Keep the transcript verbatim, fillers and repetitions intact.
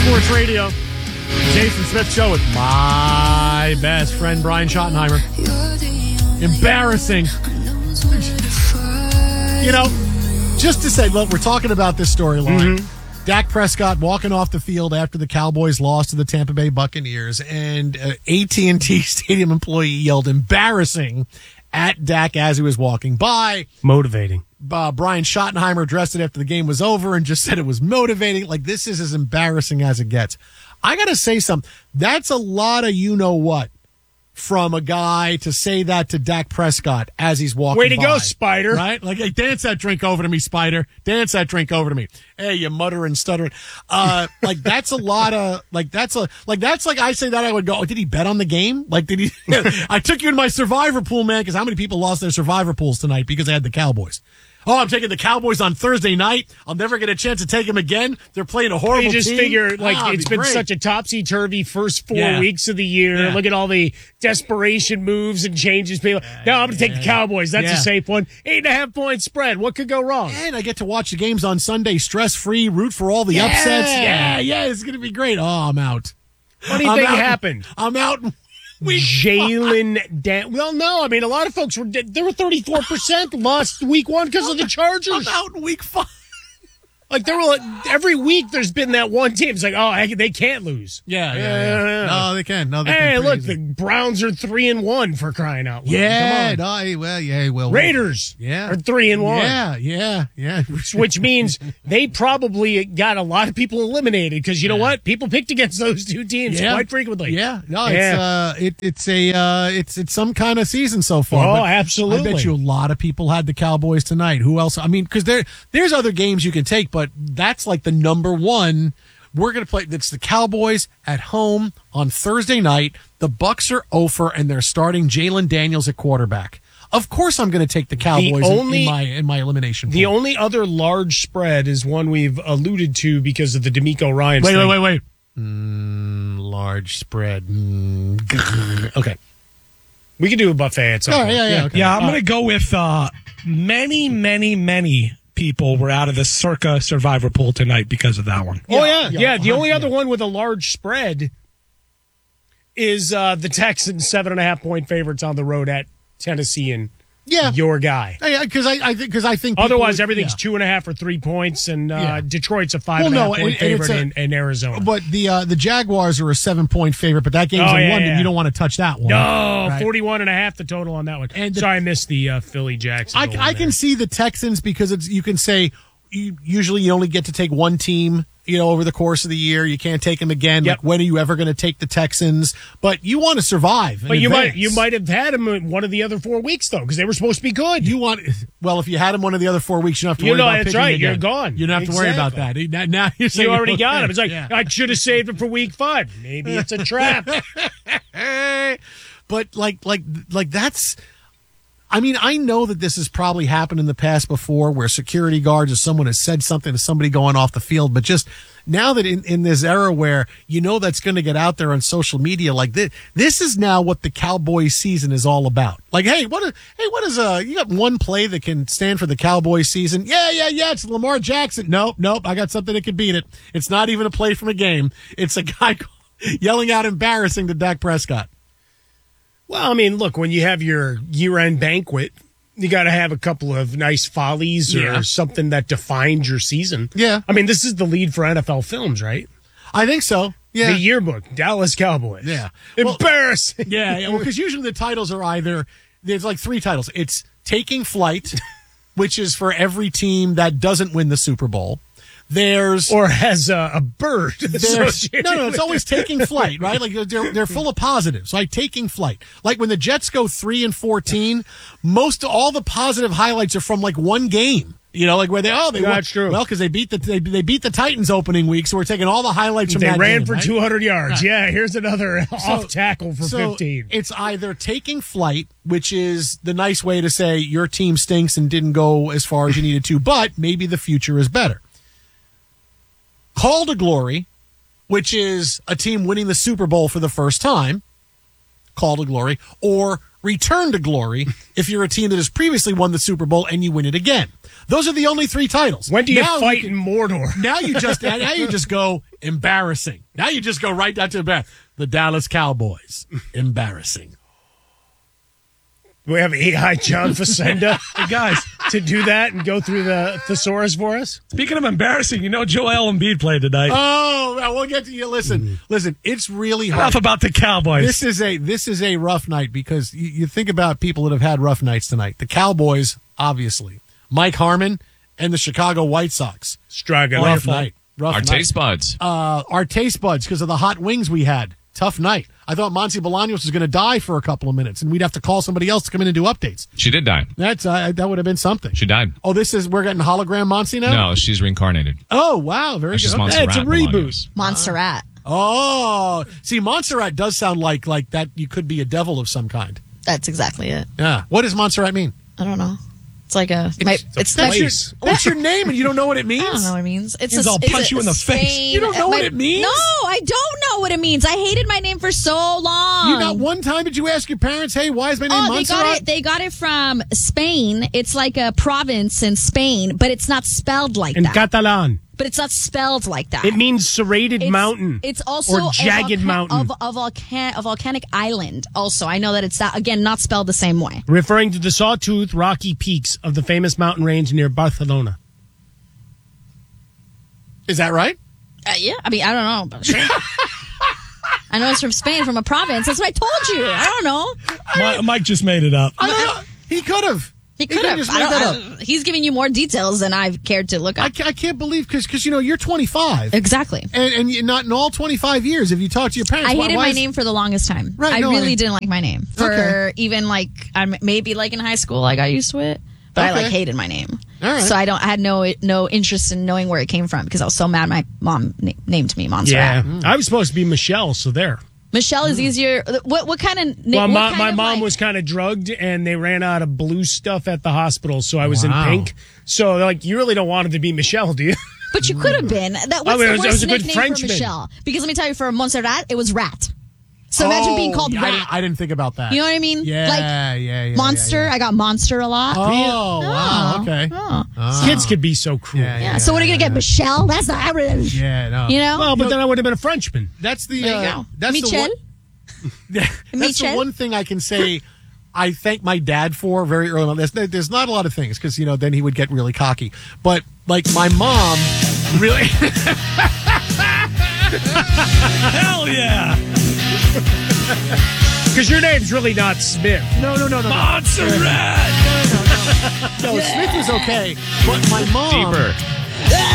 Sports Radio. Jason Smith Show with my best friend, Brian Schottenheimer. Embarrassing. You know, just to say, look, we're talking about this storyline. Mm-hmm. Dak Prescott walking off the field after the Cowboys lost to the Tampa Bay Buccaneers, and an A T and T Stadium employee yelled embarrassing at Dak as he was walking by. Motivating. Uh, Brian Schottenheimer addressed it after the game was over and just said it was motivating. Like, this is as embarrassing as it gets. I got to say something. That's a lot of you-know-what from a guy to say that to Dak Prescott as he's walking by. Way to by, go, Spider. Right? Like, hey, dance that drink over to me, Spider. Dance that drink over to me. Hey, you muttering, stuttering. Uh, like, that's a lot of, like, that's a, like, that's like I say that I would go, oh, did he bet on the game? Like, did he, I took you in my survivor pool, man, because how many people lost their survivor pools tonight because they had the Cowboys? Oh, I'm taking the Cowboys on Thursday night. I'll never get a chance to take them again. They're playing a horrible team. You just team. figure, like, ah, it's been great. such a topsy-turvy first four yeah. weeks of the year. Yeah. Look at all the desperation moves and changes. People, yeah, no, I'm going to take yeah, the Cowboys. That's yeah. a safe one. Eight and a half point spread. What could go wrong? And I get to watch the games on Sunday stress-free, root for all the yeah. upsets. Yeah, yeah, it's going to be great. Oh, I'm out. What do you I'm think out. happened? I'm out. Jalen Dan. Well, no, I mean, a lot of folks were, they were thirty-four percent lost week one because of the Chargers. I'm out in week five. Like, there were like, every week there's been that one team. It's like, oh, I, they can't lose. Yeah, yeah, yeah. yeah. No, they can. No, they hey, can look, easy. the Browns are three and one for crying out loud. Yeah, Come on. no, well, yeah, well, Raiders yeah. are three and one. Yeah, yeah, yeah. Which means they probably got a lot of people eliminated because you know yeah. what? People picked against those two teams yeah. quite frequently. Yeah, no, yeah. it's uh, it, it's a uh, it's it's some kind of season so far. Oh, but absolutely. I bet you a lot of people had the Cowboys tonight. Who else? I mean, because there there's other games you can take, but that's like the number one. We're going to play. It's the Cowboys at home on Thursday night. The Bucs are over, and they're starting Jalen Daniels at quarterback. Of course, I'm going to take the Cowboys the in, only, in my in my elimination. The pool. only other large spread is one we've alluded to because of the D'Amico Ryans. Wait, thing. wait, wait, wait. Mm, large spread. Mm, okay, we can do a buffet at some oh, point. Yeah, yeah, okay. yeah. I'm uh, going to go with uh, many, many, many. people were out of the circa survivor pool tonight because of that one. Oh, yeah. Yeah. yeah. The only yeah. other one with a large spread is uh, the Texans, seven and a half point favorites on the road at Tennessee and yeah. your guy. Yeah, because I, I think because I think otherwise would, everything's yeah. two and a half or three points, and uh, Yeah. Detroit's a five well, and a half no, point and, and favorite a, in, in Arizona. But the uh, the Jaguars are a seven point favorite, but that game's Oh, in yeah, London. yeah. You don't want to touch that one. No, right? forty-one and a half the total on that one. And the- Sorry, I missed the uh, Philly Jackson. I, I can see the Texans because it's you can say you, usually you only get to take one team, you know, over the course of the year. You can't take them again. Yep. Like, when are you ever going to take the Texans? But you want to survive. But you advance. might you might have had them in one of the other four weeks though, because they were supposed to be good. You want well, if you had them one of the other four weeks, you don't have to You worry know, about that's picking right. again. You're gone. You don't have to worry about that. Now, now you're saying You already got him. It's like, yeah. I should have saved him for week five. Maybe it's a trap. But like, like, like that's. I mean, I know that this has probably happened in the past before, where security guards or someone has said something to somebody going off the field. But just now that in, in this era where you know that's going to get out there on social media, like this, this is now what the Cowboys season is all about. Like, hey, what? Is, hey, what is uh? You got one play that can stand for the Cowboys season? Yeah, yeah, yeah. It's Lamar Jackson. Nope, nope. I got something that can beat it. It's not even a play from a game. It's a guy yelling out embarrassing to Dak Prescott. Well, I mean, look, when you have your year-end banquet, you got to have a couple of nice follies or Yeah. something that defines your season. Yeah. I mean, this is the lead for N F L Films, right? I think so. Yeah. The yearbook, Dallas Cowboys. Yeah. Well, Embarrassing. Yeah, yeah. Well, because usually the titles are either there's like three titles. It's Taking Flight, which is for every team that doesn't win the Super Bowl. There's Or has a, a bird. there's associated no, no. It's with always it. Taking Flight, right? Like they're they're full of positives. Like Taking Flight. Like when the Jets go three and fourteen, most all the positive highlights are from like one game. You know, like where they oh they That's won. true. Well, because they beat the they, they beat the Titans opening week, so we're taking all the highlights from They that ran game, for right? two hundred yards. Right. Yeah, here's another So- off tackle for so fifteen. It's either Taking Flight, which is the nice way to say your team stinks and didn't go as far as you needed to, but maybe the future is better. Call to Glory, which is a team winning the Super Bowl for the first time. call to glory, or return to glory if you're a team that has previously won the Super Bowl and you win it again. Those are the only three titles. When do you Now fight can- in Mordor? Now you just now you just go embarrassing. Now you just go right down to embar- the Dallas Cowboys. Embarrassing. We have A I John Facenda Hey, guys, to do that and go through the thesaurus for us. speaking of embarrassing, you know Joel Embiid played tonight. Oh, well, we'll get to you. Listen, listen. It's really hard. Enough about the Cowboys. This is a this is a rough night because you, you think about people that have had rough nights tonight. The Cowboys, obviously, Mike Harmon, and the Chicago White Sox. Struggling. Rough night. Rough Our night. taste buds. Uh, our taste buds because of the hot wings we had. Tough night. I thought Monty Bolaños was going to die for a couple of minutes, and we'd have to call somebody else to come in and do updates. She did die. That's uh, that would have been something. She died. Oh, this is we're getting hologram Monty now. No, she's reincarnated. Oh, wow, very It's good. just Okay. Montserrat it's a Bolaños. reboot. Montserrat. Oh, see, Montserrat does sound like like that. You could be a devil of some kind. That's exactly it. Yeah. What does Montserrat mean? I don't know. It's like a. my, It's a it's That's my, your, place. what's your name, and you don't know what it means? I don't know what it means. It's Means a, I'll it's punch a- you in the face. Spain- You don't know my- what it means? No, I don't know what it means. I hated my name for so long. You not one time did you ask your parents, "Hey, why is my name Oh, they Montserrat?" got it. They got it from Spain. It's like a province in Spain, but it's not spelled like In that. Catalan. but it's not spelled like that. It means serrated It's- mountain. It's also or jagged a volca- mountain. of a, volcan- a volcanic island. Also, I know that it's that again not spelled the same way. referring to the sawtooth rocky peaks of the famous mountain range near Barcelona. Is that right? Uh, yeah, I mean I don't know. But sure. I know it's from Spain, from a province. That's what I told you. I don't know. Mi- Mike just made it up. I don't know. He could have. He could have. just I made don't, that I- up. he's giving you more details than I've cared to look I, up. ca- I can't believe because because you know you're twenty-five Exactly. and and you, not in all twenty-five years have you talked to your parents. I why- hated why my is- name for the longest time. Right, I no, really I- didn't like my name. For Okay. even like I'm maybe like in high school I got used to it, but I Okay. like hated my name. All right. So I don't I had no no interest in knowing where it came from because I was so mad my mom na- named me Montserrat. Yeah. I was supposed to be Michelle, so there. Michelle is easier. What what kind of na- Well, what my, kind my of, mom like- was kind of drugged, and they ran out of blue stuff at the hospital, so I was Wow. in pink. So, they're like, you really don't want it to be Michelle, do you? But you could have been. That what's I mean, the it was- it worst was a good nickname for Frenchman. Michelle? Because let me tell you, for Montserrat, it was Rat. So imagine being Oh, called yeah, I, Rat. didn't, I didn't think about that. You know what I mean? Yeah, Like yeah, yeah, yeah. Monster. yeah. I got Monster a lot. Oh, wow. Okay. Oh. Kids could be so cruel. Yeah, Yeah. So what are you gonna get, Michelle? That's not average. Yeah, no. You know. Well, but then I would have been a Frenchman. That's the there you uh, go. that's the Michelle. one, that's the Michelle? one thing I can say I thank my dad for very early on. There's, there's not a lot of things because, you know, then he would get really cocky. But, like, my mom really. Hell yeah. Because your name's really not Smith. no, no, no, no. No, Montserrat. no, Smith was okay. But my mom. Deeper.